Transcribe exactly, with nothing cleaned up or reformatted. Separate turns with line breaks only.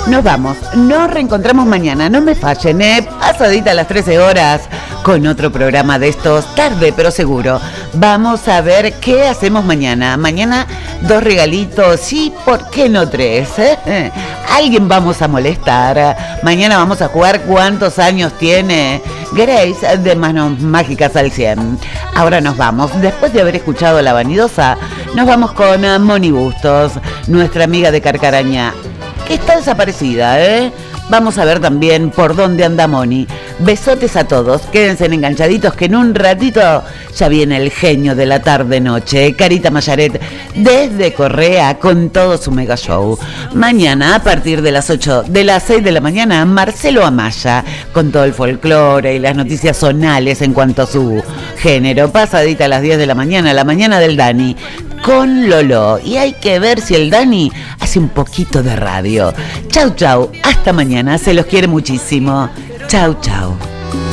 Nos vamos, nos reencontramos mañana, no me fallen, ¿eh? Pasadita a las trece horas, con otro programa de estos, tarde pero seguro. Vamos a ver qué hacemos mañana. Mañana dos regalitos, sí, ¿por qué no tres? ¿Eh? Alguien vamos a molestar. Mañana vamos a jugar cuántos años tiene Grace de Manos Mágicas al cien. Ahora nos vamos, después de haber escuchado La Vanidosa, nos vamos con Moni Bustos, nuestra amiga de Carcarañá, que está desaparecida, ¿eh? Vamos a ver también por dónde anda Moni. Besotes a todos, quédense enganchaditos que en un ratito ya viene el genio de la tarde-noche, Carita Mayaret, desde Correa con todo su mega show. Mañana a partir de las ocho, de las seis de la mañana, Marcelo Amaya, con todo el folclore y las noticias zonales en cuanto a su género. Pasadita a las diez de la mañana, la mañana del Dani, con Lolo. Y hay que ver si el Dani hace un poquito de radio. Chau, chau. Hasta mañana. Se los quiere muchísimo. Chau, chau.